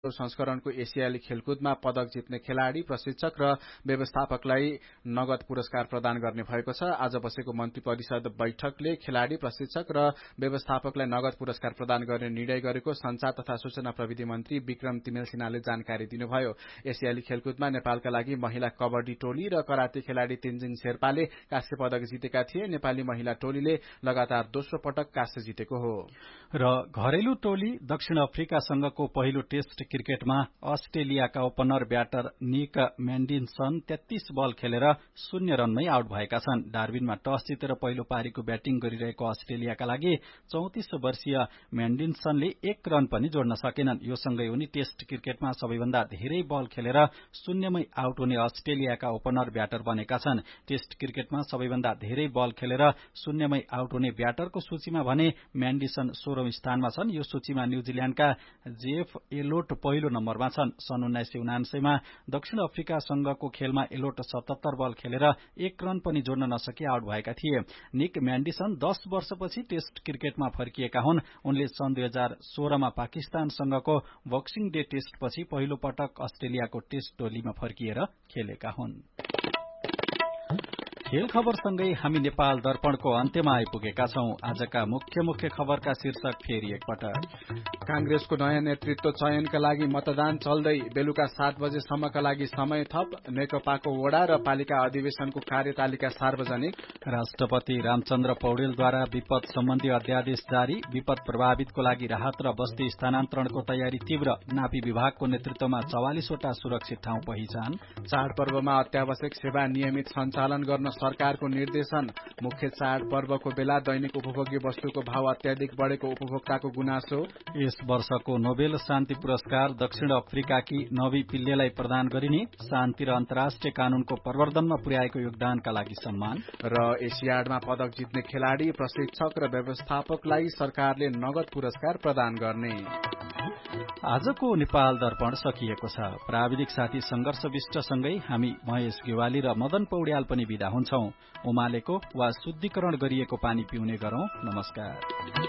संस्करणको एसियाली खेलकुदमा पदक जित्ने खेलाड़ी, प्रशिक्षक र व्यवस्थापकलाई नगद पुरस्कार प्रदान गर्ने भएको छ। आज बसेको मन्त्री परिषद बैठकले खेलाड़ी, प्रशिक्षक र व्यवस्थापकलाई नगद पुरस्कार प्रदान गर्ने निर्णय गरेको संचार तथा सूचना प्रविधि मन्त्री विक्रम तिमेल सिन्हाले जानकारी दिनुभयो। एसियाली खेलकुदमा नेपालका लागि महिला कबड्डी टोली र कराते खेलाड़ी तेन्जिङ शेर्पाले काँस्य पदक जितेका थिए। नेपाली महिला टोलीले लगातार दोस्रो पटक काँस्य जितेको हो। र घरेलु टोली दक्षिण अफ्रिकासँगको पहिलो टेस्ट क्रिकेटमा अस्ट्रेलियाका ओपनर ब्याटर निक म्यान्डिसन 33 बल खेलेर 0 रनमै आउट भएका छन्। डार्बिनमा टस जितेर पहिलो पारीको ब्याटिङ गरिरहेको अस्ट्रेलियाका लागि 34 वर्षीय म्यान्डिसनले 1 रन पनि जोड्न सकेनन्। यो सँगै उनी टेस्ट क्रिकेटमा सबैभन्दा धेरै बल खेलेर 0मै आउट हुने अस्ट्रेलियाका ओपनर ब्याटर बनेका छन्। टेस्ट क्रिकेटमा सबैभन्दा धेरै बल खेलेर 0मै आउट हुने ब्याटरको सूचीमा भने म्यान्डिसन 16औं स्थानमा छन्। यो सूचीमा न्यूजील्याण्डका जेफ एलोट पहिलो नम्बरमा छन्। सन् 1979 मा दक्षिण अफ्रिकासँगको खेलमा एलोट 77 बल खेलेर 1 रन पनि जोड्न नसकी आउट भएका थिए। निक म्यान्डिसन 10 वर्षपछि टेस्ट क्रिकेटमा फर्किएका हुन्। उनले सन् 2016 मा पाकिस्तानसँगको बक्सिङ डे टेस्टपछि पहिलो पटक अस्ट्रेलियाको टेस्ट टोलीमा फर्किएर खेलेका हुन्। खेल खबरसँगै हामी नेपाल दर्पणको अन्त्यमा आइपुगेका छौं। आजका मुख्य खबरका शीर्षक फेरि एकपटक। कांग्रेसको नयाँ नेतृत्व चयनका लागि मतदान चल्दै, बेलुका 7 बजेसम्मका लागि समय थप। नेकपाको वडा र पालिका अधिवेशनको कार्यतालिका सार्वजनिक। राष्ट्रपति रामचन्द्र पौडेलद्वारा विपद सम्बन्धी अध्यादेश जारी। विपद प्रभावितको लागि राहत र बस्ती स्थानान्तरणको तयारी तीव्र। नापी विभागको नेतृत्वमा 44 वटा सुरक्षित ठाउँ पहिचान। चाडपर्वमा अत्यावश्यक सेवा नियमित सञ्चालन गर्न सरकारको निर्देशन। मुख्य चाडपर्वको बेला दैनिक उपभोग्य वस्तुको भाव अत्याधिक बढेको उपभोक्ताको गुनासो। यस वर्षको नोबेल शान्ति पुरस्कार दक्षिण अफ्रिकाकी नवी पिल्लेलाई प्रदान गरिने। शान्ति र अन्तर्राष्ट्रिय कानूनको प्रवर्धनमा पुर्याएको योगदानका लागि सम्मान। र एसियाडमा पदक जित्ने खेलाड़ी, प्रशिक्षक र व्यवस्थापकलाई सरकारले नगद पुरस्कार प्रदान गर्ने। आजको नेपाल दर्पण सकिएको छ। प्राविधिक साथी संघर्ष विष्टसँगै हामी महेश गेवाली र मदन पौड्याल पनि बिदा हुन्छौं। उमालेको वा शुद्धिकरण गरिएको पानी पिउने गरौं। नमस्कार।